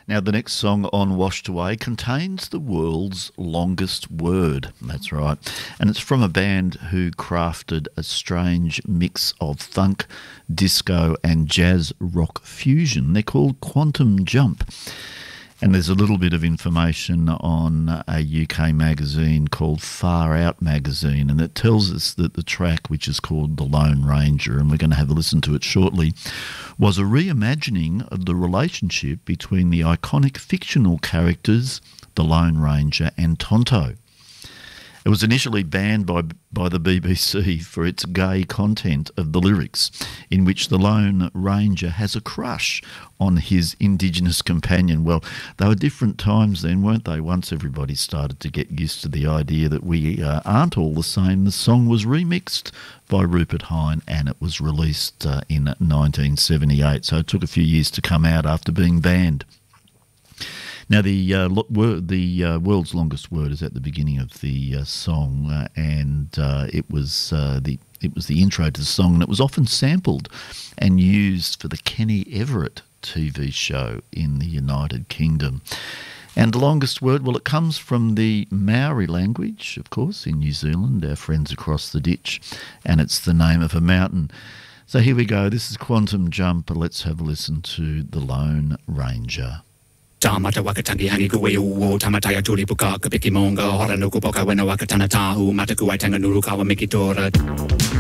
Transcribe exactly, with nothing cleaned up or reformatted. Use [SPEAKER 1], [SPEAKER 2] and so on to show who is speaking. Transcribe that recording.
[SPEAKER 1] Now, the next song on Washed Away contains the world's longest word. That's right. And it's from a band who crafted a strange mix of funk, disco and jazz rock fusion. They're called Quantum Jump. And there's a little bit of information on a U K magazine called Far Out Magazine, and it tells us that the track, which is called The Lone Ranger, and we're going to have a listen to it shortly, was a reimagining of the relationship between the iconic fictional characters, the Lone Ranger and Tonto. It was initially banned by by the B B C for its gay content of the lyrics, in which the Lone Ranger has a crush on his Indigenous companion. Well, they were different times then, weren't they? Once everybody started to get used to the idea that we uh, aren't all the same, the song was remixed by Rupert Hine and it was released uh, in nineteen seventy-eight. So it took a few years to come out after being banned. Now, the uh, word, the uh, world's longest word is at the beginning of the uh, song, uh, and uh, it was uh, the it was the intro to the song, and it was often sampled and used for the Kenny Everett T V show in the United Kingdom. And the longest word, well, it comes from the Maori language, of course, in New Zealand, our friends across the ditch, and it's the name of a mountain. So here we go. This is Quantum Jump. Let's have a listen to The Lone Ranger.
[SPEAKER 2] Tamata wakatangi hangi kuwe uo tamataya tuli puka kapiki monga hora nuku poka wena wakatana tahu mataku waitanga nuru kawa mikitora.